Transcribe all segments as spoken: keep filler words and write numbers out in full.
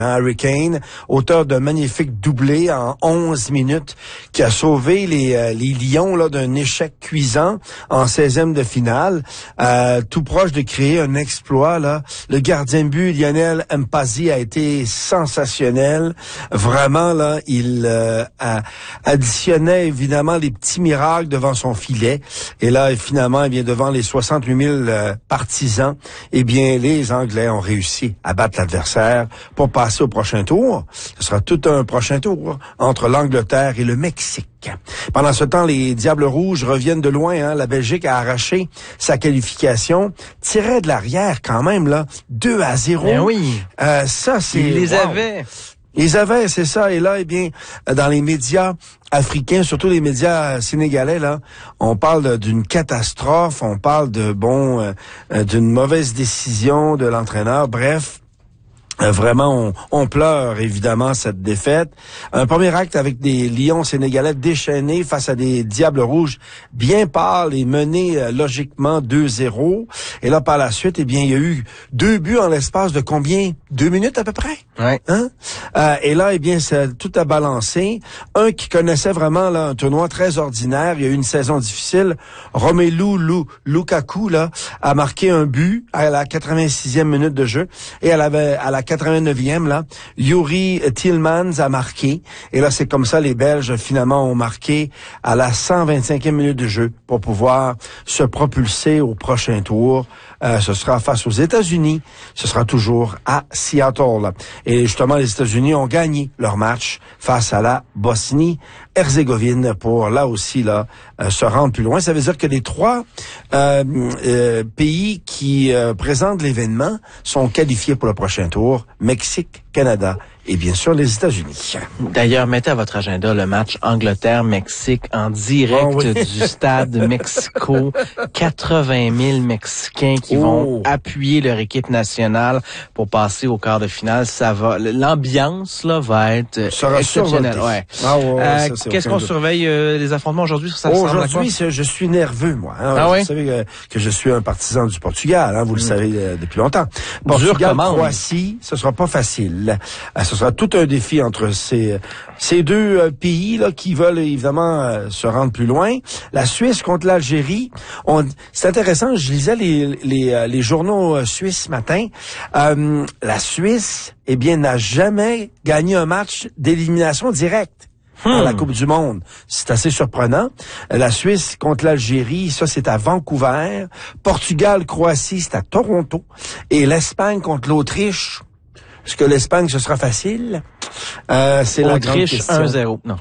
Harry Kane, auteur d'un magnifique doublé en onze minutes, qui a sauvé les, euh, les Lions là d'un échec cuisant en seizième de finale, euh, tout proche de créer un exploit. Là, le gardien de but Lionel Mpazi a été sensationnel. Vraiment là, il euh, a, additionnait évidemment les petits miracles devant son filet. Et là, finalement, eh bien devant les soixante-huit mille euh, partisans, eh bien les Anglais ont réussi à battre l'adversaire pour passer au prochain tour. Ce sera tout un prochain tour entre l'Angleterre et le Mexique. Pendant ce temps, les Diables Rouges reviennent de loin. Hein. La Belgique a arraché sa qualification, tirait de l'arrière quand même, là, deux à zéro. Ben oui. Euh, ça, c'est... Ils les wow. avaient. Ils avaient, c'est ça. Et là, eh bien, dans les médias africains, surtout les médias sénégalais, là, on parle d'une catastrophe, on parle de, bon, euh, d'une mauvaise décision de l'entraîneur. Bref, Euh, vraiment, on, on pleure évidemment cette défaite. Un premier acte avec des Lions sénégalais déchaînés face à des Diables Rouges bien pâles et menés euh, logiquement deux zéro. Et là, par la suite, eh bien, il y a eu deux buts en l'espace de combien? Deux minutes à peu près? Ouais. Hein? Euh, et là, eh bien, ça, tout a balancé. Un qui connaissait vraiment là un tournoi très ordinaire, il y a eu une saison difficile. Romelu Lu, Lukaku là a marqué un but à la quatre-vingt-sixième minute de jeu et elle avait à la quatre-vingt-neuvième là, Yuri Tillmans a marqué. Et là, c'est comme ça les Belges finalement ont marqué à la cent vingt-cinquième minute de jeu pour pouvoir se propulser au prochain tour. Euh, ce sera face aux États-Unis. Ce sera toujours à Seattle. Là. Et justement, les États-Unis ont gagné leur match face à la Bosnie-Herzégovine pour là aussi là euh, se rendre plus loin. Ça veut dire que les trois euh, euh, pays qui euh, présentent l'événement sont qualifiés pour le prochain tour. Mexique, Canada et bien sûr les États-Unis. D'ailleurs, mettez à votre agenda le match Angleterre-Mexique en direct oh oui. du stade Mexico. quatre-vingt mille Mexicains qui oh. vont appuyer leur équipe nationale pour passer au quart de finale. Ça va, l'ambiance là va être ça exceptionnelle. Ouais. Ah ouais, ouais, euh, ça, qu'est-ce qu'on doute. surveille euh, les affrontements aujourd'hui? Ça oh, aujourd'hui, je suis nerveux moi. Hein. Ah vous oui? savez que, que je suis un partisan du Portugal. Hein, vous le mm. savez euh, depuis longtemps. Portugal, Croatie, ce sera pas facile. Euh, ce sera tout un défi entre ces ces deux euh, pays là qui veulent évidemment euh, se rendre plus loin. La Suisse contre l'Algérie. On, c'est intéressant. Je lisais les les, euh, les journaux euh, suisses ce matin. Euh, la Suisse, eh bien, n'a jamais gagné un match d'élimination directe. Hmm. À la Coupe du Monde. C'est assez surprenant. La Suisse contre l'Algérie, ça c'est à Vancouver. Portugal, Croatie, c'est à Toronto. Et l'Espagne contre l'Autriche. Est-ce que l'Espagne, ce sera facile? Euh, c'est la grande question. un zéro. Non,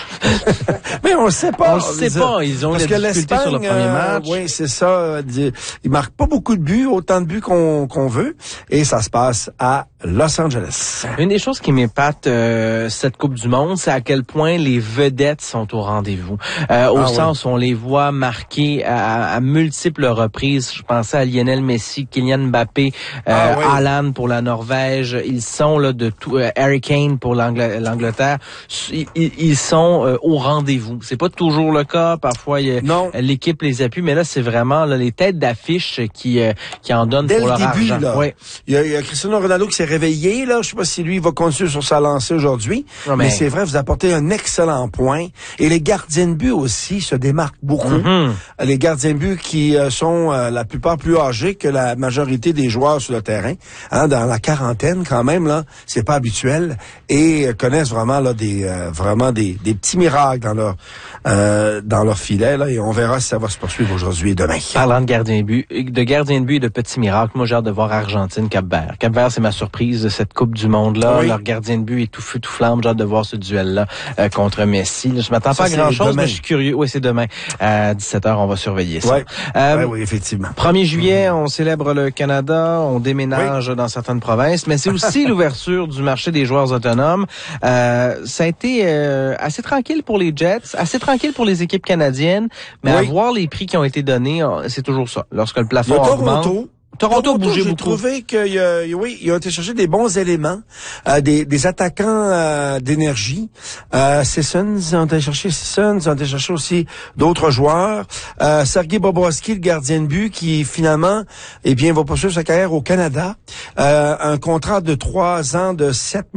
mais on le sait pas. On le sait pas. Ils ont parce des que difficultés sur le premier match. Euh, oui, c'est ça. Ils marquent pas beaucoup de buts, autant de buts qu'on qu'on veut. Et ça se passe à Los Angeles. Une des choses qui m'épate euh, cette Coupe du Monde, c'est à quel point les vedettes sont au rendez-vous. Euh, au ah, sens oui. où on les voit marquer à, à multiples reprises. Je pensais à Lionel Messi, Kylian Mbappé, euh, ah, oui. Haaland pour la Norvège. Ils sont là de tout. Euh, Harry Kane pour l'Angleterre. Ils, ils sont euh, au rendez-vous. C'est pas toujours le cas. Parfois, l'équipe les appuie, mais là, c'est vraiment là, les têtes d'affiche qui euh, qui en donnent Dès pour le leur début, argent. Là, ouais. il, y a, il y a Cristiano Ronaldo qui s'est réveillé. Là, je sais pas si lui va continuer sur sa lancée aujourd'hui, non, mais, mais c'est vrai, vous apportez un excellent point. Et les gardiens de but aussi se démarquent beaucoup. Mm-hmm. Les gardiens de but qui euh, sont euh, la plupart plus âgés que la majorité des joueurs sur le terrain, hein, dans la quarantaine quand même là, c'est pas habituel et euh, connaissent vraiment là des euh, vraiment des, des petits miracles dans leur euh, dans leur filet là, et on verra si ça va se poursuivre aujourd'hui et demain. Parlant de gardien de but, de gardien de but et de petits miracles, moi j'ai hâte de voir Argentine Cap-Vert. Cap-Vert, c'est ma surprise de cette Coupe du Monde là. Oui. Leur gardien de but est tout feu tout flamme. J'ai hâte de voir ce duel là euh, contre Messi. Là, je m'attends ça, pas à grand chose, mais je suis curieux. Oui, c'est demain à dix-sept heures. On va surveiller ça. Ouais. Euh, ouais, oui, effectivement. premier juillet, on célèbre le Canada, on déménage oui. dans certaines provinces, mais c'est aussi l'ouverture du marché des joueurs autonomes. Euh, ça a été euh, assez tranquille pour les Jets, assez tranquille pour les équipes canadiennes, mais oui. à voir les prix qui ont été donnés, c'est toujours ça. Lorsque le plafond le augmente... Toronto. Toronto a bougé beaucoup. J'ai trouvé qu'il y a, oui, ils ont été chercher des bons éléments, euh, des, des attaquants euh, d'énergie. Euh, Sissons, ils ont été chercher Sissons, ils ont été chercher aussi d'autres joueurs. Euh, Sergei Bobrovski, le gardien de but, qui finalement, eh bien, va poursuivre sa carrière au Canada. Euh, un contrat de trois ans de sept